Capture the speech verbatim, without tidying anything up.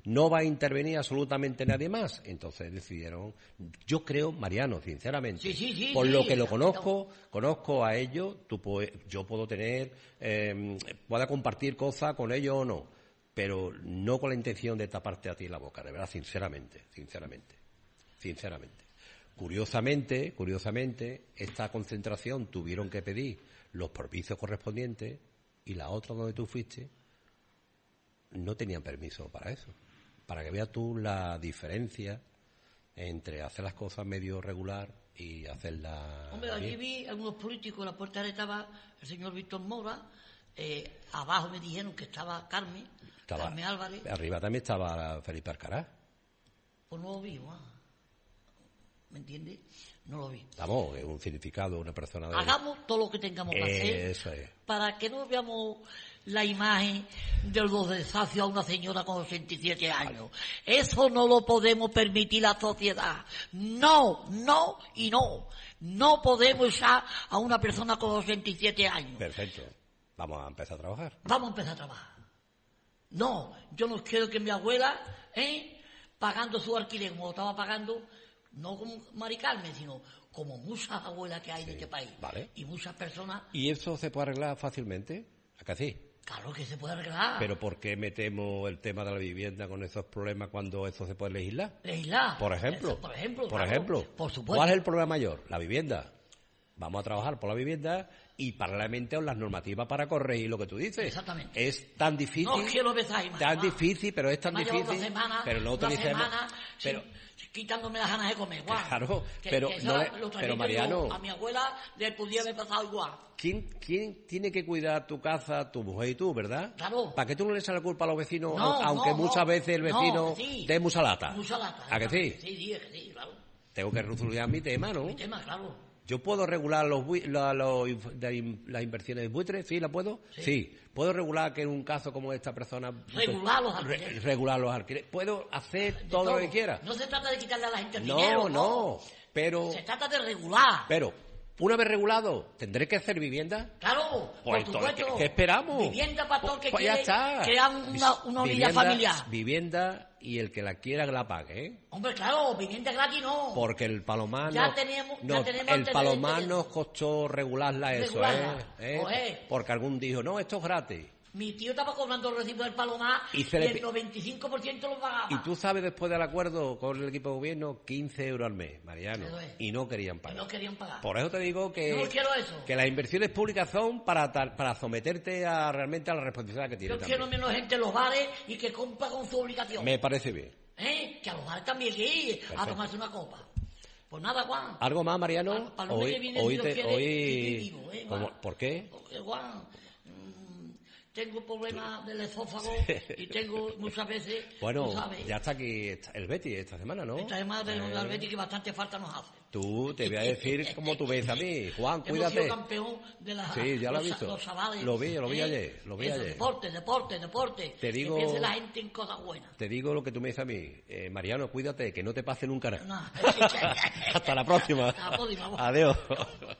no va a intervenir absolutamente nadie más. Entonces decidieron, yo creo, Mariano, sinceramente, sí, sí, sí, por sí, lo que lo sí, conozco, conozco a ellos, tú puedes, yo puedo tener, eh, pueda compartir cosas con ellos o no, pero no con la intención de taparte a ti la boca, de verdad, sinceramente, sinceramente, sinceramente. Curiosamente, curiosamente, esta concentración tuvieron que pedir los permisos correspondientes y la otra donde tú fuiste no tenían permiso para eso. Para que veas tú la diferencia entre hacer las cosas medio regular y hacerlas... Hombre, allí bien. vi algunos políticos, en la puerta estaba el señor Víctor Mora, eh, abajo me dijeron que estaba Carmen, Estaba, Carmen Álvarez. Arriba también estaba Felipe Alcaraz. Pues no lo vi, Juan. ¿Me entiendes? No lo vi. Vamos, es un significado, una persona de... Hagamos todo lo que tengamos que hacer Eso es. para que no veamos la imagen de los desafios a una señora con ochenta y siete años. Eso no lo podemos permitir la sociedad. No, no y no. No podemos echar a una persona con ochenta y siete años. Perfecto. Vamos a empezar a trabajar. Vamos a empezar a trabajar. No, yo no quiero que mi abuela, ¿eh? pagando su alquiler como lo estaba pagando, no como Mari Carmen, sino como muchas abuelas que hay Sí, en este país. vale. Y muchas personas. ¿Y eso se puede arreglar fácilmente? ¿A que sí? Claro que se puede arreglar. ¿Pero por qué metemos el tema de la vivienda con esos problemas cuando eso se puede legislar? Legislar. Por ejemplo. Eso, por ejemplo. Por claro, ejemplo. Por supuesto. ¿Cuál es el problema mayor? La vivienda. Vamos a trabajar por la vivienda y paralelamente con las normativas para corregir lo que tú dices. Exactamente. Es tan difícil. No quiero besar más. Tan difícil, pero es tan me ha llevado difícil. Dos semanas, pero no una utilicemos. semana Pero, sin- quitándome las ganas de comer. Guau. Claro, que, pero que no esa- le- lo pero trayendo Mariano- yo a mi abuela le podía haber pasado igual. ¿quién, ¿quién tiene que cuidar tu casa, tu mujer y tú, verdad? Claro. ¿Para qué tú no le echas la culpa a los vecinos, No, aunque no, muchas no. veces el vecino No, sí. dé mucha lata? Mucha lata. ¿A que sí? Sí, sí, es que sí, claro. Tengo que resolver mi tema, ¿no? Mi tema, claro. ¿Yo puedo regular los, bui- la- los inf- de in- las inversiones de buitres? ¿Sí, la puedo? Sí. ¿Puedo regular que en un caso como esta persona... Regular los Re- alquileres. regular los alquileres. ¿Puedo hacer De todo, lo que quiera? No se trata de quitarle a la gente el No, dinero. no, pero... Se trata de regular. Pero, una vez regulado, ¿tendré que hacer vivienda? Claro, Pues por entonces, supuesto. ¿qué, qué esperamos? Vivienda para todo el que Pues ya quiere está. crear una, una unidad Vivienda- familiar. Vivienda y el que la quiera que la pague, ¿eh? Hombre, claro, vivienda gratis no. Porque el Palomar Ya nos- tenemos- ya nos- tenemos el antecedentes Palomar de- nos costó regularla eso, Regularla, ¿eh? ¿Eh? joder. Porque algún dijo, no, esto es gratis. Mi tío estaba cobrando el recibo del Palomar Y y, se le el pi- noventa y cinco por ciento lo pagaba. Y tú sabes, después del acuerdo con el equipo de gobierno, quince euros al mes, Mariano. Eso es. Y no querían Que pagar. no querían pagar. Por eso te digo que, No quiero eso. que las inversiones públicas son para, tal- para someterte a realmente a la responsabilidad que Yo tienes quiero también. menos gente en los bares y que compra con su obligación. Me parece bien. ¿Eh? Que a los bares también hay que ir a Perfecto. tomarse una copa. Pues nada, Juan. ¿Algo más, Mariano? Para- para el lunes hoy, que viene, hoy, si Dios te- quiere, hoy- estoy vivo, ¿eh, ¿Cómo- Juan? ¿Por qué? Porque, Juan, mm, tengo problemas del esófago y tengo muchas veces, Bueno, tú sabes, ya está aquí esta- el Betty esta semana, ¿no? esta semana tenemos Eh, la Betis que bastante falta nos hace. Tú te voy a decir cómo tú ves a mí. Juan, Hemos cuídate. sido campeón de la, Sí, ya lo he los, visto. los chavales. Lo vi, lo vi ayer, lo vi Eso, ayer. Deporte, deporte, deporte. Te digo- Que piense la gente en cosas buenas. Te digo lo que tú me dices a mí. Eh, Mariano, cuídate, que no te pase nunca nada. No. Hasta la próxima. Hasta la próxima. Adiós.